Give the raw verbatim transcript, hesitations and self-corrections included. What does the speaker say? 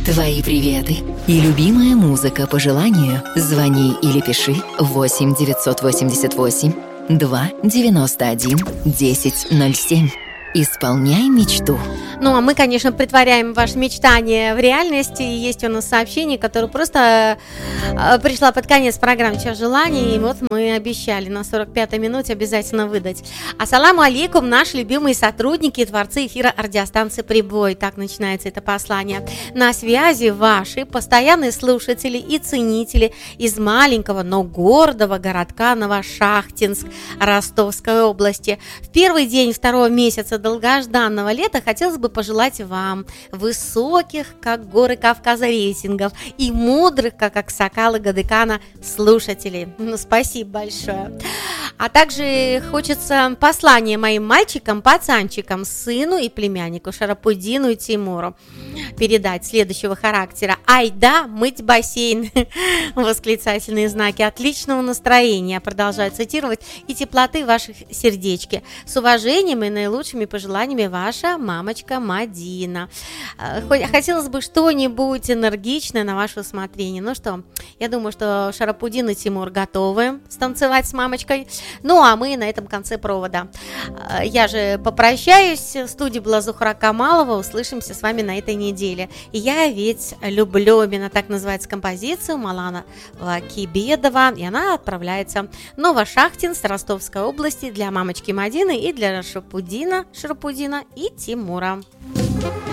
Твои приветы и любимая музыка по желанию. Звони или пиши восемь девятьсот восемьдесят восемь два девяносто один десять ноль семь. Исполняй мечту. Ну, а мы, конечно, притворяем ваше мечтание в реальности. И есть у нас сообщение, которое просто э, пришло под конец программы «Час желаний». И вот мы обещали на сорок пятой минуте обязательно выдать. Ассаламу алейкум, наши любимые сотрудники и творцы эфира радиостанции «Прибой». Так начинается это послание. На связи ваши постоянные слушатели и ценители из маленького, но гордого городка Новошахтинск Ростовской области. В первый день второго месяца долгожданного лета хотелось бы пожелать вам высоких, как горы Кавказа, рейтингов и мудрых, как аксакалы Гадыкана, слушателей. Ну, спасибо большое. А также хочется послание моим мальчикам, пацанчикам, сыну и племяннику Шарапудину и Тимуру передать следующего характера. Айда, мыть бассейн! Восклицательные знаки. Отличного настроения, продолжаю цитировать, и теплоты в ваших сердечке. С уважением и наилучшими пожеланиями, ваша мамочка Мадина. Хотелось бы что-нибудь энергичное на ваше усмотрение. Ну что, я думаю, что Шарапудин и Тимур готовы станцевать с мамочкой. Ну, а мы на этом конце провода. Я же попрощаюсь. В студии была Зухра Камалова. Услышимся с вами на этой неделе. И я ведь люблю, именно так называется композицию Малана Кибедова. И она отправляется в Новошахтинск Ростовской области для мамочки Мадины и для Шарапудина, Шарапудина и Тимура.